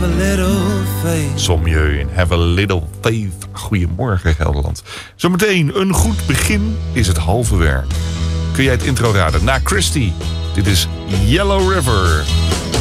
have a little faith. Sommieu in Have a Little Faith. Goedemorgen Gelderland. Zometeen een goed begin is het halve werk. Kun jij het intro raden? Na Christy. Dit is Yellow River.